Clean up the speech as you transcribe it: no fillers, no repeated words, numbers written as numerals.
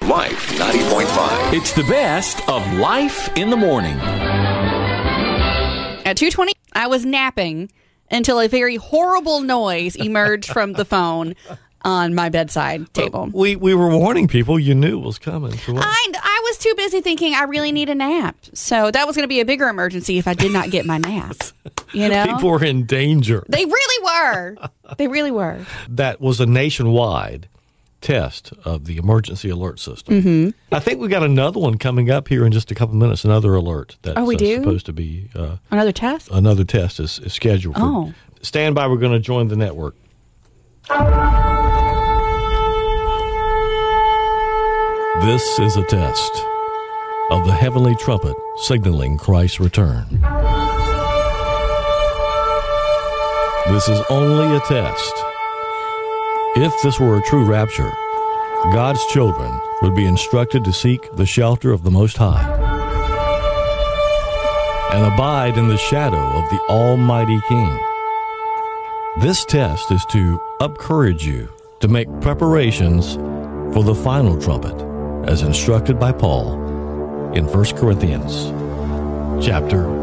Life 90.5. It's the best of Life in the Morning. At 2:20, I was napping until a very horrible noise emerged from the phone on my bedside table. We were warning people. You knew it was coming. So I was too busy thinking I really need a nap. So that was going to be a bigger emergency if I did not get my nap. You know? people were in danger. They really were. They really were. That was a nationwide test of the emergency alert system. Mm-hmm. I think we got another one coming up here in just a couple minutes, another alert that's we do? supposed to be... Another test? Another test is scheduled. Stand by, we're going to join the network. This is a test of the heavenly trumpet signaling Christ's return. This is only a test. If this were a true rapture, God's children would be instructed to seek the shelter of the Most High and abide in the shadow of the Almighty King. This test is to encourage you to make preparations for the final trumpet, as instructed by Paul in 1 Corinthians chapter